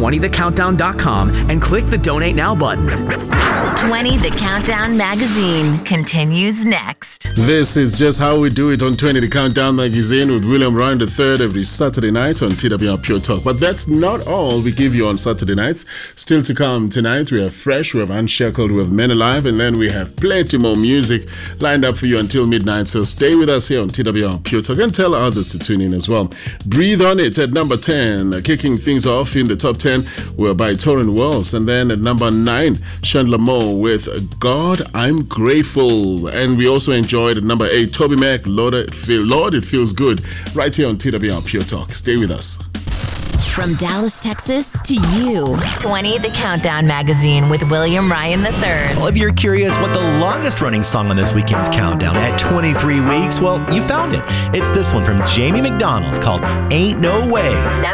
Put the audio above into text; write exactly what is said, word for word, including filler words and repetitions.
twenty the countdown dot com and click the Donate Now button. twenty The Countdown Magazine continues next. This is just how we do it on twenty The Countdown Magazine with William Ryan the third every Saturday night on T W R Pure Talk. But that's not all we give you on Saturday nights. Still to come tonight, we have Fresh, we have Unshackled, we have Men Alive, and then we have plenty more music lined up for you until midnight. So stay with us here on T W R Pure Talk and tell others to tune in as well. Breathe On It at number ten, kicking things off in the top ten, we're by Torrin Wells. And then at number nine, Chandler Moore with God, I'm Grateful. And we also enjoyed at number eight, Toby Mac, Lord, it, feel, Lord, it Feels Good, right here on T W R Pure Talk. Stay with us. From Dallas, Texas to you, twenty The Countdown Magazine with William Ryan the third. Well, if you're curious what the longest running song on this weekend's countdown at twenty-three weeks, well, you found it. It's this one from Jamie McDonald called Ain't No Way.